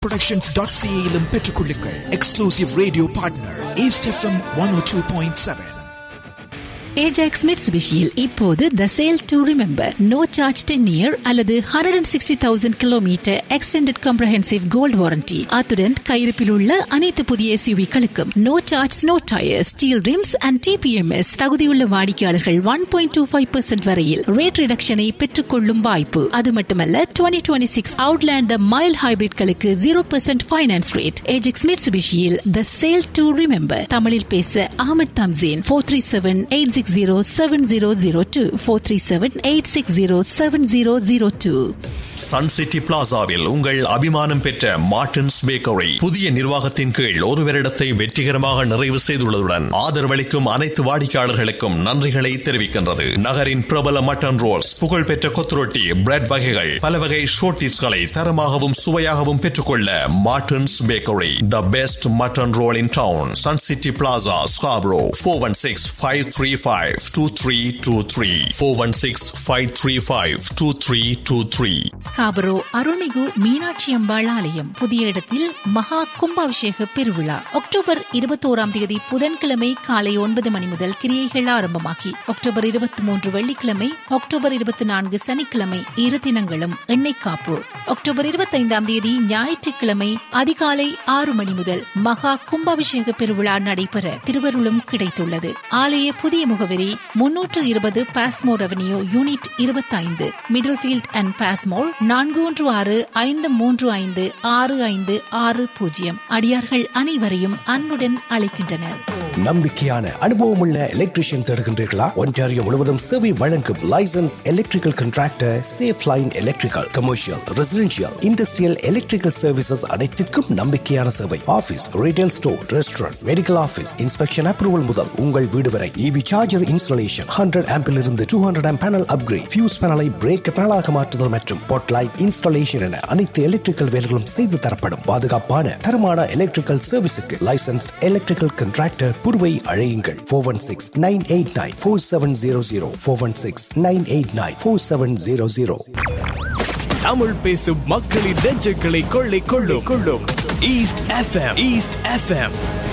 productions.ca பெற்றுக்கொள்ளுங்கள். Exclusive radio partner East FM 102.7. Ajax Mitsubishiயில் இப்போது The Sale to Remember No Charge 10 year அல்லது 160,000 kilometre Extended Comprehensive Gold Warranty. அத்துடன் கையிருப்பில் உள்ள அனைத்து புதிய SUV-களுக்கும் No Charge No Tires, Steel Rims and TPMS. தகுதியுள்ள வாடிக்கையாளர்கள் 1.25% வரையில் ரேட் ரிடக்ஷனை பெற்றுக்கொள்ளும் வாய்ப்பு. அது மட்டுமல்ல 2026 Outlander Mild Hybrid-களுக்கு 0% finance rate. Ajax Mitsubishiயில் The Sale to Remember. தமிழில் பேச அகமது தம்சீன் 437-860-7002 437-860-7002. சன் சிட்டி பிளாசாவில் உங்கள் அபிமானம் பெற்ற மார்டின்ஸ் பேக்கரி புதிய நிர்வாகத்தின் கீழ் ஒரு வருடத்தை வெற்றிகரமாக நிறைவு செய்துள்ளதுடன் ஆதரவளிக்கும் அனைத்து வாடிக்கையாளர்களுக்கும் நன்றிகளை தெரிவிக்கின்றது. நகரின் பிரபல மட்டன் ரோல்ஸ், புகழ்பெற்ற கொத்துரொட்டி, பிரெட் வகைகள், பல வகை ஷோர்டிஸ்களை தரமாகவும் சுவையாகவும் பெற்றுக்கொள்ள Martin's bakery the best mutton role in down. Sun city plaza, Scarborough. 416-535-2323 416-535-2323. Scarborough அருள்மிகு மீனாட்சி அம்பாள் ஆலயம் புதிய இடத்தில் மகா கும்பாபிஷேக பெருவிழா அக்டோபர் 21 புதன்கிழமை காலை 9 மணி முதல் கிரியைகள் ஆரம்பமாகி அக்டோபர் 23 வெள்ளிக்கிழமை, அக்டோபர் 24 சனிக்கிழமை இரு தினங்களும் எண்ணெய் காப்பு. அக்டோபர் 25 ஞாயிற்றுக்கிழமை அதிகாலை 6 மணி முதல் மகா கும்பாபிஷேக பெருவிழா நடைபெற திருவருளும் கிடைத்துள்ளது. ஆலய புதிய முகவரி 320 Passmore avenue, unit 25, Middlefield and Passmore 4165556560. அடியார்கள் அனைவரையும் அன்புடன் அழைக்கின்றனர். நம்பிக்கையான அனுபவமுள்ள எலக்ட்ரீஷியன் தேடுகின்றீர்களா? ஒன்டாரியோ முழுவதும் சேவை வழங்கும் licence electrical contractor safe line electrical, commercial, residential, industrial electrical services அனைத்திற்கும் நம்பிக்கையான சேவை. Office, retail store, restaurant, medical office, inspection approval முதல் உங்கள் வீடு வரை EV சார்ஜர் இன்ஸ்டாலேஷன், 100 ஆம்பில் இருந்து 200 ஆம்ப் பேனல் அப்கிரேட், ஃபியூஸ் பேனலை பிரேக் பேனலாக மாற்றுதல் மற்றும் பொட் லைட் இன்ஸ்டாலேஷன் என அனைத்து எலக்ட்ரிக்கல் வேலைகளும் செய்து தரப்படும். பாதுகாப்பான தரமான எலக்ட்ரிக்கல் சர்வீஸுக்கு லைசன்ஸ் எலக்ட்ரிக்கல் கான்ட்ராக்டர் புருவை அழையுங்கள். 416-989-4700 416-989-4700. தமிழ் பேசும் மக்களின் நெஞ்சுகளை கொள்ளை கொள்ளும் ஈஸ்ட் FM